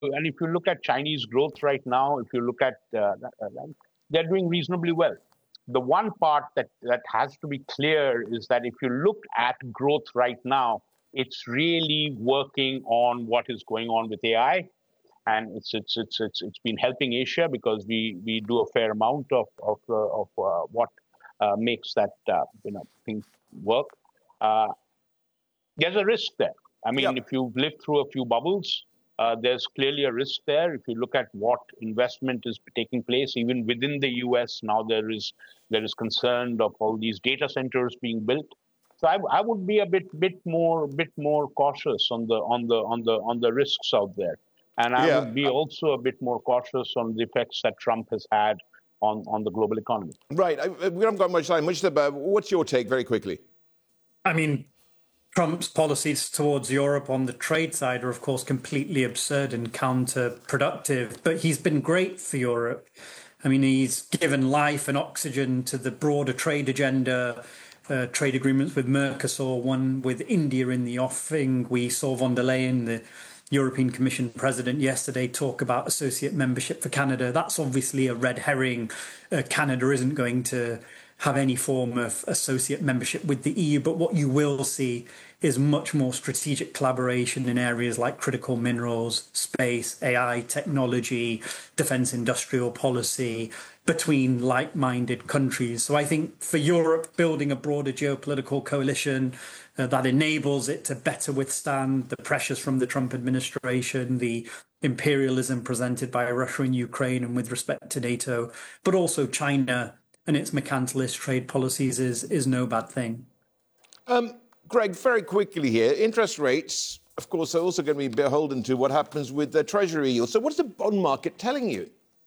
and if you look at Chinese growth right now, if you look at, they're doing reasonably well. The one part that has to be clear is that if you look at growth right now, it's really working on what is going on with AI, and it's been helping Asia because we do a fair amount of what makes that thing work. There's a risk there. I mean, if you've lived through a few bubbles, there's clearly a risk there. If you look at what investment is taking place, even within the U.S. now, there is concern of all these data centers being built. So I would be a bit more cautious on the risks out there, and I would be also a bit more cautious on the effects that Trump has had on the global economy. Right. We haven't got much time. What's your take, very quickly? I mean, Trump's policies towards Europe on the trade side are, of course, completely absurd and counterproductive, but he's been great for Europe. I mean, he's given life and oxygen to the broader trade agenda, trade agreements with Mercosur, one with India in the offing. We saw von der Leyen, the European Commission president, yesterday talk about associate membership for Canada. That's obviously a red herring. Canada isn't going to have any form of associate membership with the EU, but what you will see is much more strategic collaboration in areas like critical minerals, space, AI, technology, defence industrial policy between like-minded countries. So I think for Europe, building a broader geopolitical coalition that enables it to better withstand the pressures from the Trump administration, the imperialism presented by Russia and Ukraine and with respect to NATO, but also China and its mercantilist trade policies is no bad thing. Greg, very quickly here, interest rates, of course, are also going to be beholden to what happens with the Treasury yield. So what's the bond market telling you?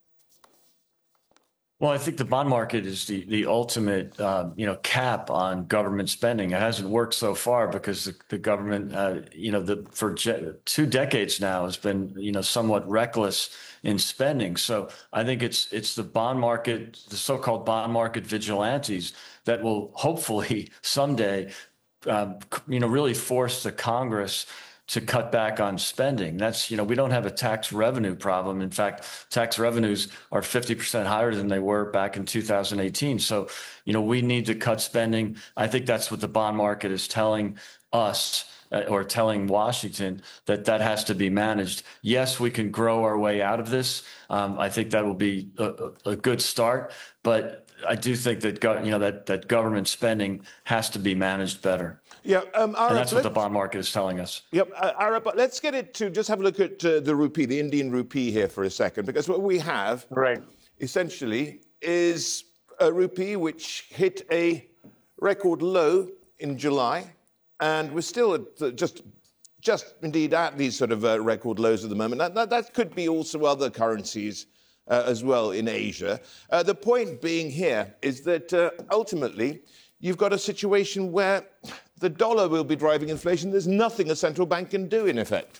Well, I think the bond market is the ultimate, cap on government spending. It hasn't worked so far because the government, for 2 decades now has been, somewhat reckless in spending. So I think it's the bond market, the so-called bond market vigilantes that will hopefully someday, really force the Congress to cut back on spending. That's, we don't have a tax revenue problem. In fact, tax revenues are 50% higher than they were back in 2018. So, we need to cut spending. I think that's what the bond market is telling us or telling Washington, that has to be managed. Yes, we can grow our way out of this. I think that will be a good start. But I do think that, that government spending has to be managed better. Yeah, and that's what the bond market is telling us. Yep, Arab, let's get it to just have a look at the rupee, the Indian rupee here for a second, because what we have essentially is a rupee which hit a record low in July, and we're still at just indeed at these sort of record lows at the moment. That could be also other currencies as well in Asia. The point being here is that ultimately you've got a situation where the dollar will be driving inflation. There's nothing a central bank can do, in effect.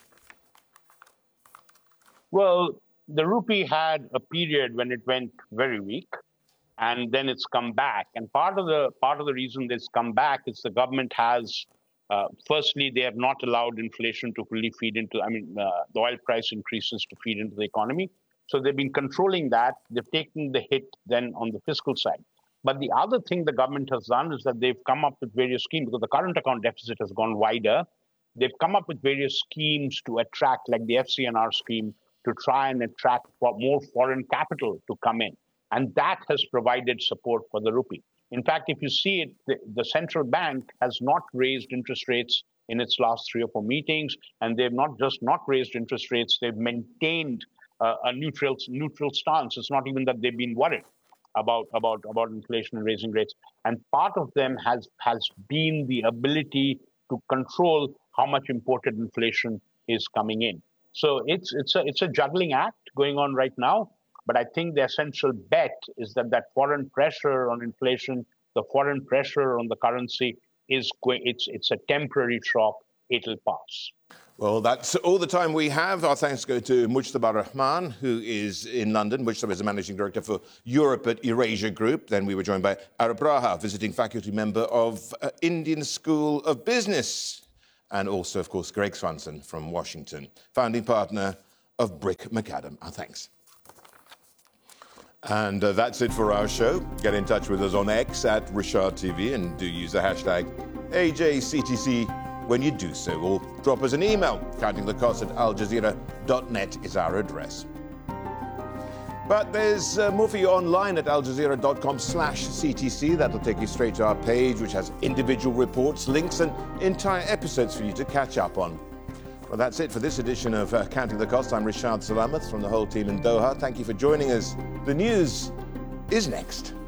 Well, the rupee had a period when it went very weak, and then it's come back. And part of the reason it's come back is the government has, firstly, they have not allowed inflation to fully feed into, the oil price increases to feed into the economy. So they've been controlling that. They've taken the hit then on the fiscal side. But the other thing the government has done is that they've come up with various schemes, because the current account deficit has gone wider. They've come up with various schemes to attract, like the FCNR scheme, to try and attract more foreign capital to come in. And that has provided support for the rupee. In fact, if you see it, the central bank has not raised interest rates in its last 3 or 4 meetings, and they've not just not raised interest rates, they've maintained a neutral stance. It's not even that they've been worried about inflation and raising rates. And part of them has been the ability to control how much imported inflation is coming in. So it's a juggling act going on right now. But I think the essential bet is that foreign pressure on inflation, the foreign pressure on the currency it's a temporary shock. It'll pass. Well, that's all the time we have. Our thanks go to Mujtaba Rahman, who is in London. Mujtaba is the Managing Director for Europe at Eurasia Group. Then we were joined by Arab Raha, visiting faculty member of Indian School of Business. And also, of course, Greg Swanson from Washington, founding partner of Brick McAdam. Our thanks. And that's it for our show. Get in touch with us on X at Richard TV and do use the hashtag AJCTC when you do so. Or drop us an email. countingthecost@aljazeera.net is our address. But there's more for you online at aljazeera.com/CTC. That'll take you straight to our page, which has individual reports, links, and entire episodes for you to catch up on. Well, that's it for this edition of Counting the Cost. I'm Rishad Salamat from the whole team in Doha. Thank you for joining us. The news is next.